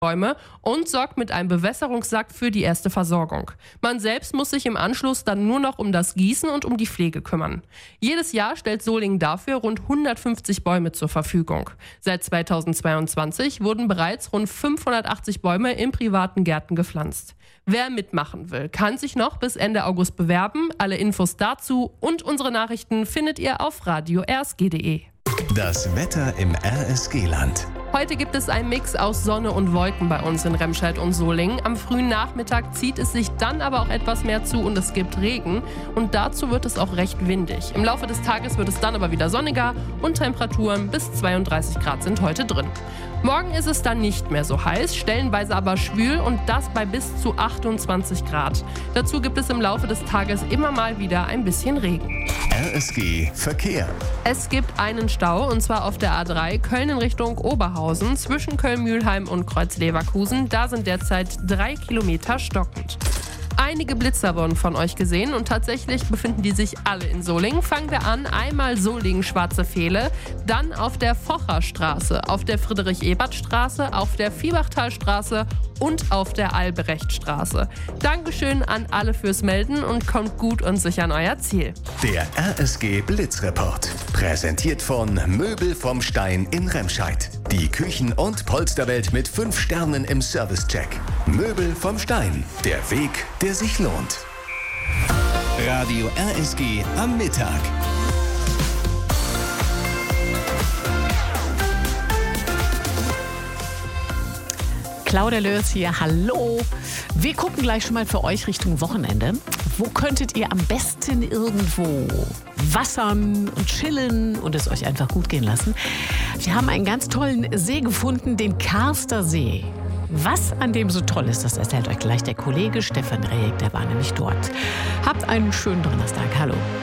Bäume und sorgt mit einem Bewässerungssack für die erste Versorgung. Man selbst muss sich im Anschluss dann nur noch um das Gießen und um die Pflege kümmern. Jedes Jahr stellt Solingen dafür rund 150 Bäume zur Verfügung. Seit 2022 wurden bereits rund 580 Bäume in privaten Gärten gepflanzt. Wer mitmachen will, kann sich noch bis Ende August bewerben. Alle Infos dazu und unsere Nachrichten findet ihr auf radio-rsg.de. Das Wetter im RSG-Land. Heute gibt es einen Mix aus Sonne und Wolken bei uns in Remscheid und Solingen. Am frühen Nachmittag zieht es sich dann aber auch etwas mehr zu und es gibt Regen. Und dazu wird es auch recht windig. Im Laufe des Tages wird es dann aber wieder sonniger und Temperaturen bis 32 Grad sind heute drin. Morgen ist es dann nicht mehr so heiß, stellenweise aber schwül und das bei bis zu 28 Grad. Dazu gibt es im Laufe des Tages immer mal wieder ein bisschen Regen. RSG Verkehr. Es gibt einen Stau und zwar auf der A3 Köln in Richtung Oberhausen zwischen Köln-Mühlheim und Kreuz-Leverkusen. Da sind derzeit 3 Kilometer stockend. Einige Blitzer wurden von euch gesehen und tatsächlich befinden die sich alle in Solingen. Fangen wir an, einmal Solingen-Schwarze Fehle, dann auf der Focherstraße, auf der Friedrich-Ebert-Straße, auf der Viehbachtalstraße und auf der Albrechtstraße. Dankeschön an alle fürs Melden und kommt gut und sicher an euer Ziel. Der RSG Blitzreport. Präsentiert von Möbel vom Stein in Remscheid. Die Küchen- und Polsterwelt mit 5 Sternen im Servicecheck. Möbel vom Stein. Der Weg, der sich lohnt. Radio RSG am Mittag. Claudia Lörs hier, hallo. Wir gucken gleich schon mal für euch Richtung Wochenende. Wo könntet ihr am besten irgendwo wassern und chillen und es euch einfach gut gehen lassen? Wir haben einen ganz tollen See gefunden, den Karster See. Was an dem so toll ist, das erzählt euch gleich der Kollege Stefan Rehek, der war nämlich dort. Habt einen schönen Donnerstag, hallo.